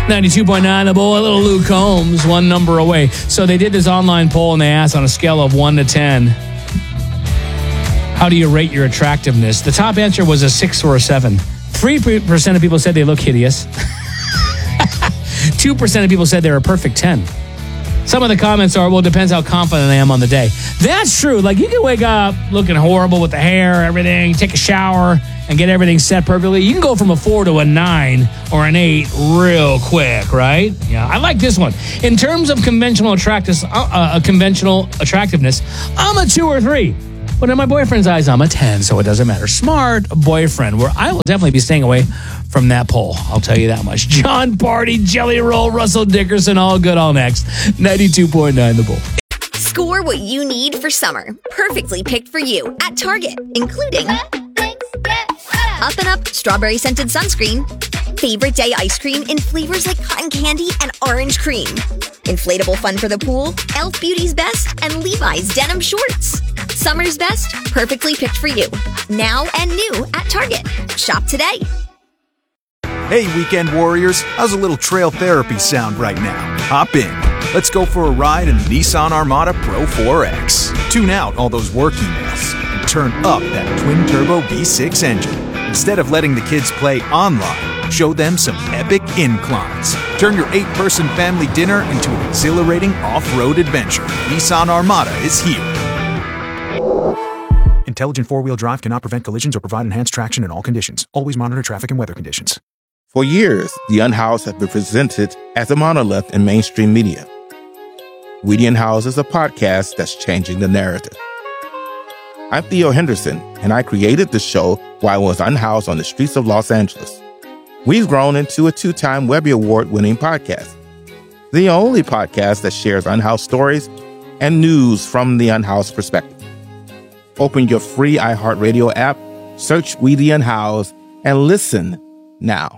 92.9 The Bull, a little Luke Combs, one number away. So they did this online poll and they asked on a scale of 1 to 10, how do you rate your attractiveness? The top answer was a 6 or a 7. 3% of people said they look hideous. 2% of people said they're a perfect 10. Some of the comments are, well, it depends how confident I am on the day. That's true. Like, you can wake up looking horrible with the hair, everything, take a shower, and get everything set perfectly. You can go from a 4 to a 9 or an 8 real quick, right? Yeah, I like this one. In terms of conventional attractiveness, I'm a 2 or 3. But in my boyfriend's eyes, I'm a 10, so it doesn't matter. Smart boyfriend, where I will definitely be staying away from that poll. I'll tell you that much. John Party, Jelly Roll, Russell Dickerson, all good, all next. 92.9 The Bull. Score what you need for summer. Perfectly picked for you at Target, including Up and Up strawberry scented sunscreen, favorite day ice cream in flavors like cotton candy and orange cream, inflatable fun for the pool, Elf Beauty's Best, and Levi's denim shorts. Summer's best, perfectly picked for you. Now and new at Target. Shop today. Hey, weekend warriors. How's a little trail therapy sound right now? Hop in. Let's go for a ride in the Nissan Armada Pro 4X. Tune out all those work emails and turn up that twin-turbo V6 engine. Instead of letting the kids play online, show them some epic inclines. Turn your 8-person family dinner into an exhilarating off-road adventure. Nissan Armada is here. Intelligent four-wheel drive cannot prevent collisions or provide enhanced traction in all conditions. Always monitor traffic and weather conditions. For years, The Unhoused have been presented as a monolith in mainstream media. We the Unhoused is a podcast that's changing the narrative. I'm Theo Henderson, and I created the show while I was unhoused on the streets of Los Angeles. We've grown into a 2-time Webby Award-winning podcast. The only podcast that shares unhoused stories and news from the unhoused perspective. Open your free iHeartRadio app, search We the Unhoused, and listen now.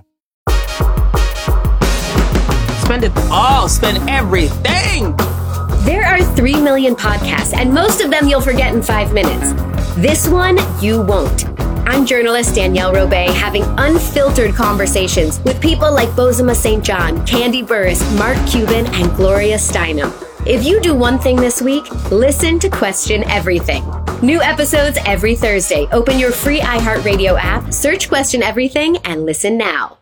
Spend it all. Spend everything. There are 3 million podcasts, and most of them you'll forget in 5 minutes. This one, you won't. I'm journalist Danielle Robay, having unfiltered conversations with people like Bozoma St. John, Candy Burris, Mark Cuban, and Gloria Steinem. If you do one thing this week, listen to Question Everything. New episodes every Thursday. Open your free iHeartRadio app, search Question Everything, and listen now.